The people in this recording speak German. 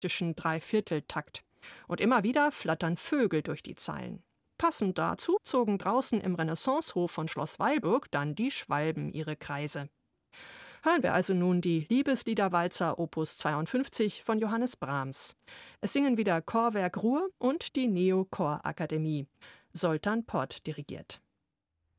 charakteristischen Dreivierteltakt. Und immer wieder flattern Vögel durch die Zeilen. Passend dazu zogen draußen im Renaissancehof von Schloss Weilburg dann die Schwalben ihre Kreise. Hören wir also nun die Liebesliederwalzer Opus 52 von Johannes Brahms. Es singen wieder Chorwerk Ruhr und die Neo-Chor-Akademie. Zoltán Pott dirigiert.